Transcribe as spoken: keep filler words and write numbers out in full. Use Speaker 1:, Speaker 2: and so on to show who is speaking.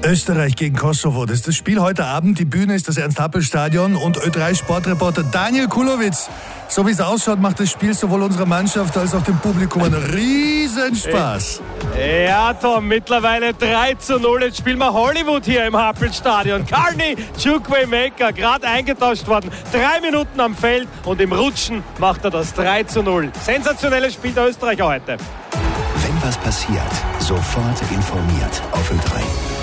Speaker 1: Österreich gegen Kosovo. Das ist das Spiel heute Abend. Die Bühne ist das Ernst-Happel-Stadion und Ö drei Sportreporter Daniel Kulowitz. So wie es ausschaut, macht das Spiel sowohl unserer Mannschaft als auch dem Publikum einen Riesenspaß.
Speaker 2: Ja, Tom, mittlerweile drei zu null. Jetzt spielen wir Hollywood hier im Happel-Stadion. Carney Chukwuemeka, gerade eingetauscht worden. Drei Minuten am Feld und im Rutschen macht er das drei zu null. Sensationelles Spiel der Österreicher heute.
Speaker 3: Wenn was passiert, sofort informiert auf Ö drei.